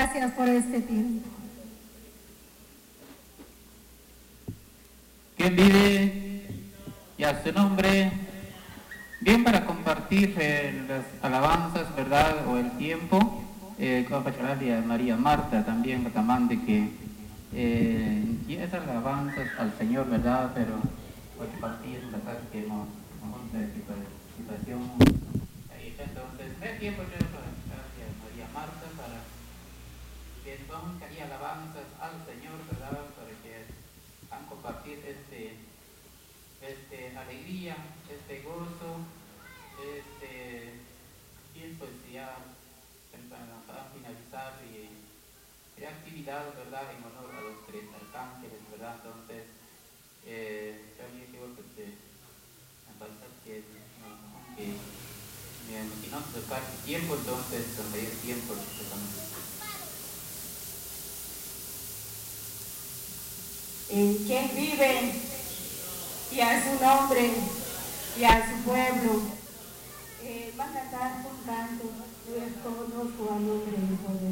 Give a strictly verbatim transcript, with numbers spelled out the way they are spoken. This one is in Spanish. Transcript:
gracias por este tiempo. ¿Quién vive? Y a su nombre. Bien, para compartir eh, las alabanzas, ¿verdad? O el tiempo, eh, con a María Marta también, Catamante, que eh, y esas alabanzas al Señor, ¿verdad? Pero porque partir, ¿verdad? Que no, no situación. Ahí, entonces, ve tiempo yo gracias María Marta para que son y alabanzas al Señor, ¿verdad? Para que han compartir este, este alegría, este gozo, este tiempo pues ya para finalizar y, y actividad, ¿verdad? En honor a los tres arcángeles, ¿verdad? Entonces, eh, también creo que se me parece que aunque si no se tocar tiempo, entonces sonreír tiempo, en quien vive y a su nombre y a su pueblo. Eh, va a cantar un canto, yo conozco a nombre de poder.